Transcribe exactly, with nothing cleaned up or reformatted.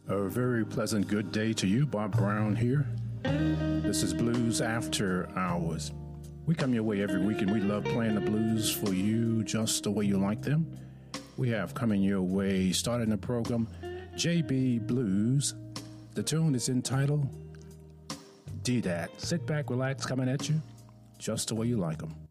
A very pleasant good day to you, Bob Brown here. This is Blues After Hours. We come your way every week and we love playing the blues for you just the way you like them. We have coming your way, starting the program, J B Blues. The tune is entitled D-Dat. Sit back, relax, coming at you just the way you like them.